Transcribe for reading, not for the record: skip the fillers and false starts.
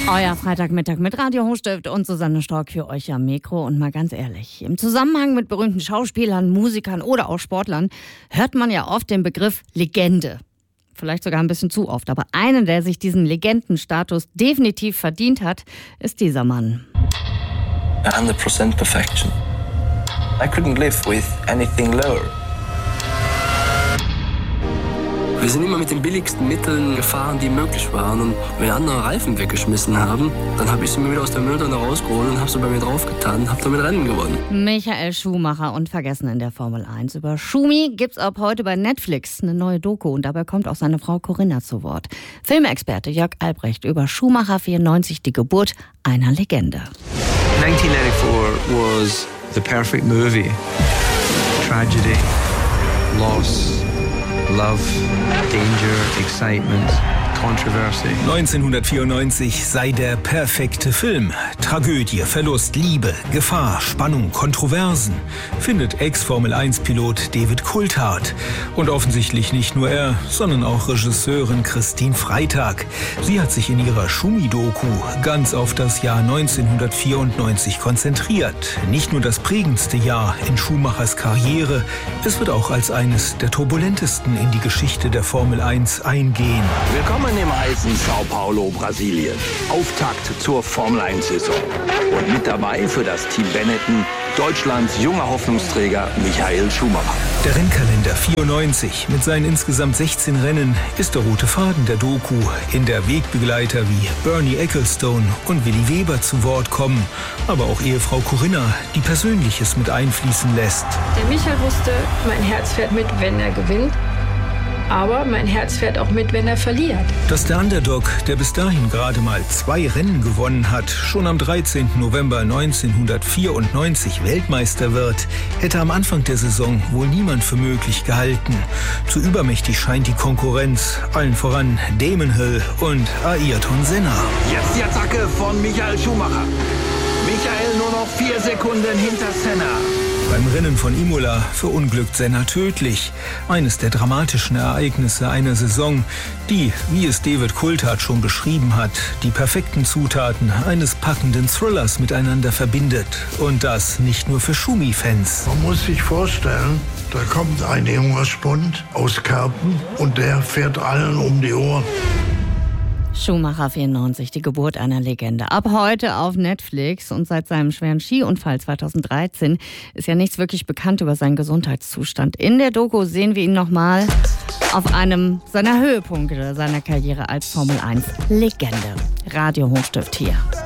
Euer Freitagmittag mit Radio Hochstift und Susanne Stork für euch am Mikro. Und mal ganz ehrlich, im Zusammenhang mit berühmten Schauspielern, Musikern oder auch Sportlern hört man ja oft den Begriff Legende. Vielleicht sogar ein bisschen zu oft. Aber einer, der sich diesen Legendenstatus definitiv verdient hat, ist dieser Mann. 100% perfection. I couldn't live with anything lower. Wir sind immer mit den billigsten Mitteln gefahren, die möglich waren. Und wenn andere Reifen weggeschmissen haben, dann habe ich sie mir wieder aus der Mülltonne rausgeholt und habe sie bei mir draufgetan und habe damit Rennen gewonnen. Michael Schumacher und vergessen in der Formel 1. Über Schumi gibt's ab heute bei Netflix eine neue Doku und dabei kommt auch seine Frau Corinna zu Wort. Filmexperte Jörg Albrecht über Schumacher 94, die Geburt einer Legende. 1994 was the perfect movie. Tragedy, loss, love, danger, excitement, controversy. 1994 sei der perfekte Film. Tragödie, Verlust, Liebe, Gefahr, Spannung, Kontroversen, findet Ex-Formel-1-Pilot David Coulthard. Und offensichtlich nicht nur er, sondern auch Regisseurin Christine Freitag. Sie hat sich in ihrer Schumi-Doku ganz auf das Jahr 1994 konzentriert. Nicht nur das prägendste Jahr in Schumachers Karriere, es wird auch als eines der turbulentesten in die Geschichte der Formel 1 eingehen. Willkommen im heißen Sao Paulo, Brasilien. Auftakt zur Formel-1-Saison. Und mit dabei für das Team Benetton Deutschlands junger Hoffnungsträger Michael Schumacher. Der Rennkalender 94 mit seinen insgesamt 16 Rennen ist der rote Faden der Doku, in der Wegbegleiter wie Bernie Ecclestone und Willi Weber zu Wort kommen, aber auch Ehefrau Corinna, die Persönliches mit einfließen lässt. Der Michael wusste, mein Herz fährt mit, wenn er gewinnt. Aber mein Herz fährt auch mit, wenn er verliert. Dass der Underdog, der bis dahin gerade mal 2 Rennen gewonnen hat, schon am 13. November 1994 Weltmeister wird, hätte am Anfang der Saison wohl niemand für möglich gehalten. Zu übermächtig scheint die Konkurrenz, allen voran Damon Hill und Ayrton Senna. Jetzt die Attacke von Michael Schumacher. Michael nur noch 4 Sekunden hinter Senna. Beim Rennen von Imola verunglückt Senna tödlich. Eines der dramatischen Ereignisse einer Saison, die, wie es David Coulthard schon beschrieben hat, die perfekten Zutaten eines packenden Thrillers miteinander verbindet. Und das nicht nur für Schumi-Fans. Man muss sich vorstellen, da kommt ein junger Spund aus Kerpen und der fährt allen um die Ohren. Schumacher 94, die Geburt einer Legende. Ab heute auf Netflix und seit seinem schweren Skiunfall 2013 ist ja nichts wirklich bekannt über seinen Gesundheitszustand. In der Doku sehen wir ihn nochmal auf einem seiner Höhepunkte seiner Karriere als Formel 1 Legende. Radio Hochstift hier.